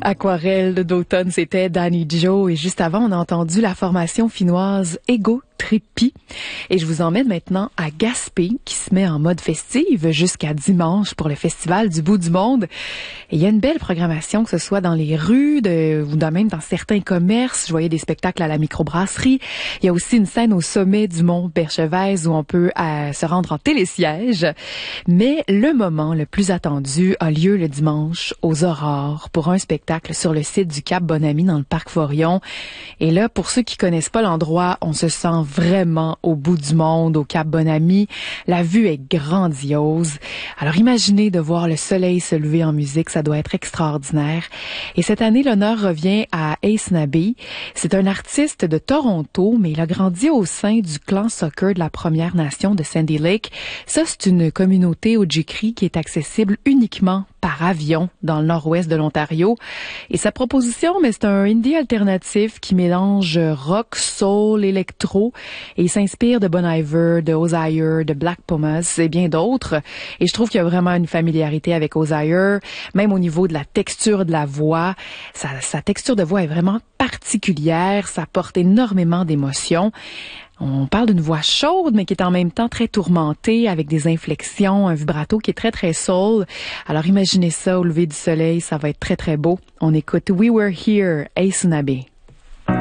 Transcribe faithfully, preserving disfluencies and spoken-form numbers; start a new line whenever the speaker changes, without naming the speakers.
Aquarelle d'automne, c'était Danny Joe et juste avant, on a entendu la formation finnoise Ego Trippi. Et je vous emmène maintenant à Gaspé, qui se met en mode festive jusqu'à dimanche pour le Festival du bout du monde. Et il y a une belle programmation, que ce soit dans les rues de, ou dans, même dans certains commerces. Je voyais des spectacles à la microbrasserie. Il y a aussi une scène au sommet du mont Berchevèze où on peut euh, se rendre en télésiège. Mais le moment le plus attendu a lieu le dimanche aux Aurores pour un spectacle sur le site du Cap Bonami dans le parc Forillon. Et là, pour ceux qui connaissent pas l'endroit, on se sent vraiment au bout du monde, au Cap Bonami. La vue est grandiose. Alors imaginez de voir le soleil se lever en musique, ça doit être extraordinaire. Et cette année, l'honneur revient à Ace Nabi. C'est un artiste de Toronto, mais il a grandi au sein du clan soccer de la Première Nation de Sandy Lake. Ça, c'est une communauté Ojibwe qui est accessible uniquement par avion dans le nord-ouest de l'Ontario. Et sa proposition, mais c'est un indie alternatif qui mélange rock, soul, électro et il s'inspire de Bon Iver, de Osier, de Black Pumas et bien d'autres. Et je trouve qu'il y a vraiment une familiarité avec Osier, même au niveau de la texture de la voix. Sa, sa texture de voix est vraiment particulière, ça porte énormément d'émotions. On parle d'une voix chaude, mais qui est en même temps très tourmentée, avec des inflexions, un vibrato qui est très, très soul. Alors imaginez ça au lever du soleil, ça va être très, très beau. On écoute We Were Here, Ace Nabi.